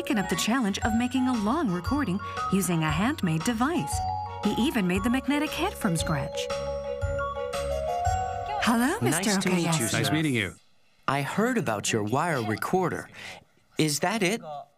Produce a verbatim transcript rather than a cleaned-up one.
taken up the challenge of making a long recording using a handmade device. He even made the magnetic head from scratch. Hello, Mister Nice to meet you, Okayasu. sir. Nice meeting you. I heard about your wire recorder. Is that it?